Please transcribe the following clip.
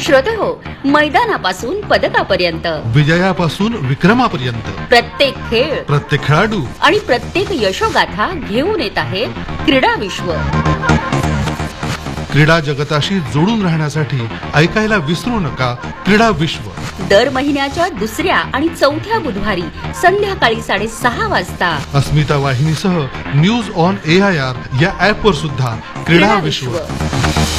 श्रोतेहो, मैदानापासून पदकापर्यंत, विजयापासून विक्रमापर्यंत प्रत्येक खेळ, प्रत्येक खेळाडू आणि प्रत्येक यशोगाथा घेऊन येत आहे क्रीडा विश्व. क्रीडा जगताशी जोडून राहण्यासाठी ऐकायला विसरू नका क्रीडा विश्व. दर महिन्याच्या दुसऱ्या आणि चौथ्या बुधवारी संध्याकाळी 6:30 वाजता अस्मिता वाहिनीसह न्यूज ऑन AIR या ॲपवर सुद्धा क्रीडा विश्व.